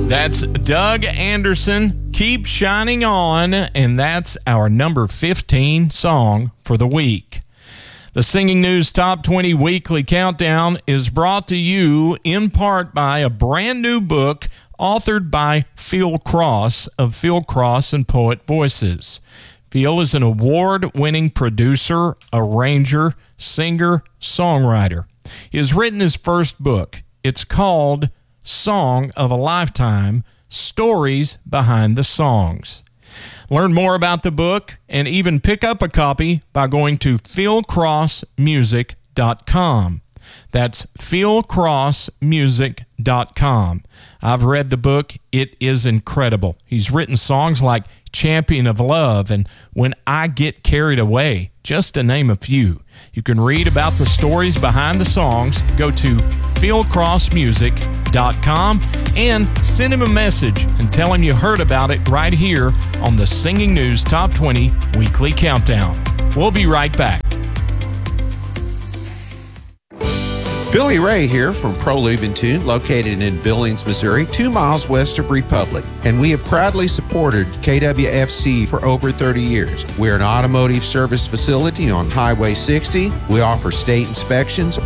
That's Doug Anderson, Keep Shining On, and that's our number 15 song for the week. The Singing News Top 20 Weekly Countdown is brought to you in part by a brand new book authored by Phil Cross of Phil Cross and Poet Voices. Phil is an award-winning producer, arranger, singer, songwriter. He has written his first book. It's called Song of a Lifetime, Stories Behind the Songs. Learn more about the book and even pick up a copy by going to philcrossmusic.com. That's philcrossmusic.com. I've read the book. It is incredible. He's written songs like Champion of Love and When I Get Carried Away, just to name a few. You can read about the stories behind the songs. Go to philcrossmusic.com and send him a message and tell him you heard about it right here on the Singing News Top 20 Weekly Countdown. We'll be right back. Billy Ray here from Pro Lube and Tune, located in Billings, Missouri, 2 miles west of Republic. And we have proudly supported KWFC for over 30 years. We're an automotive service facility on Highway 60. We offer state inspections,